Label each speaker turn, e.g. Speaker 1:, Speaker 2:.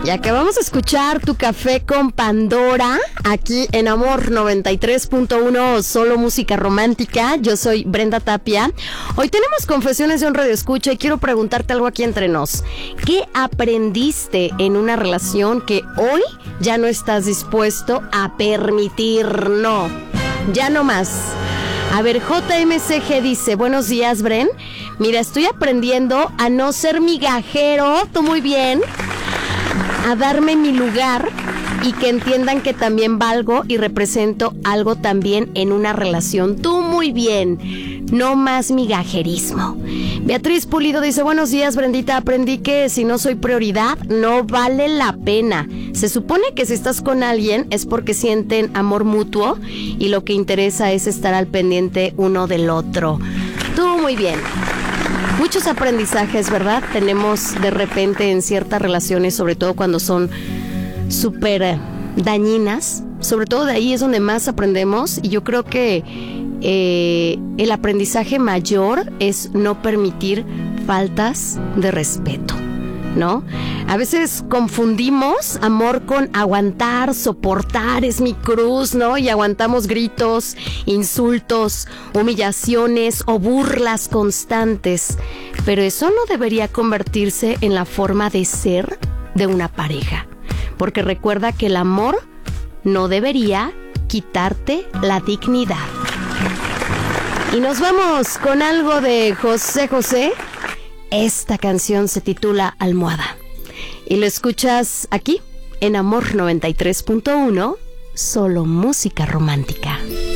Speaker 1: Y acabamos de escuchar Tu Café con Pandora, aquí en Amor 93.1, solo música romántica. Yo soy Brenda Tapia. Hoy tenemos confesiones de un radioescucha y quiero preguntarte algo aquí entre nos. ¿Qué aprendiste en una relación que hoy ya no estás dispuesto a permitir? No, ya no más. A ver, JMCG dice, buenos días, Bren. Mira, estoy aprendiendo a no ser migajero, tú muy bien, a darme mi lugar y que entiendan que también valgo y represento algo también en una relación. Tú muy bien, no más migajerismo. Beatriz Pulido dice, buenos días, Brendita, aprendí que si no soy prioridad, no vale la pena. Se supone que si estás con alguien es porque sienten amor mutuo y lo que interesa es estar al pendiente uno del otro. Tú muy bien. Muchos aprendizajes, ¿verdad? Tenemos de repente en ciertas relaciones, sobre todo cuando son súper dañinas. Sobre todo de ahí es donde más aprendemos. Y yo creo que el aprendizaje mayor es no permitir faltas de respeto, ¿no? A veces confundimos amor con aguantar, soportar, es mi cruz, ¿no? Y aguantamos gritos, insultos, humillaciones o burlas constantes. Pero eso no debería convertirse en la forma de ser de una pareja. Porque recuerda que el amor no debería quitarte la dignidad. Y nos vamos con algo de José José. Esta canción se titula Almohada. Y lo escuchas aquí, en Amor 93.1, solo música romántica.